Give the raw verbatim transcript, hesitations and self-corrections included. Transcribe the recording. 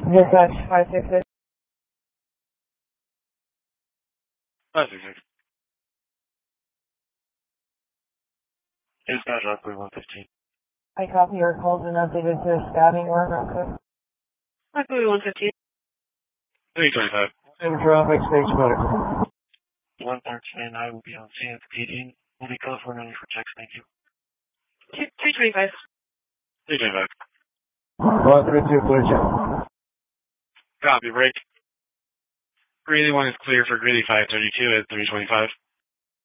Dispatch five six six. five six six. Dispatch Rockaway one fifteen. I copy your calls and updated to a stabbing order real quick. Rockaway one fifteen. three twenty-five. In traffic, stage medical. one thirteen, I will be on scene at the P D. We'll be California only for checks, thank you. three twenty-five. three twenty-five. one three two, clear check. Copy, break. Greeley one is clear for Greeley five thirty-two at three twenty-five.